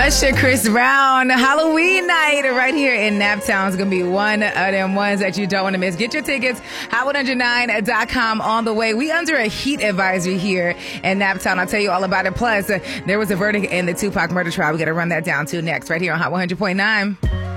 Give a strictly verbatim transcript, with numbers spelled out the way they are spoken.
Usher, Chris Brown, Halloween night right here in Naptown is going to be one of them ones that you don't want to miss. Get your tickets, hot one oh nine dot com on the way. We under a heat advisory here in Naptown. I'll tell you all about it. Plus, uh, there was a verdict in the Tupac murder trial. We got to run that down too next right here on Hot one hundred point nine.